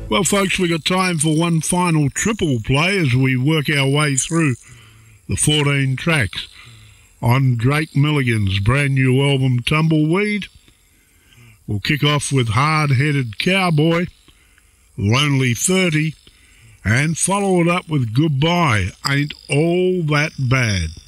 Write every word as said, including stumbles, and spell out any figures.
Well, folks, we got time for one final triple play as we work our way through the fourteen tracks on Drake Milligan's brand new album, Tumbleweed. We'll kick off with Hard-Headed Cowboy, Lonely thirty, and follow it up with Goodbye, Ain't All That Bad.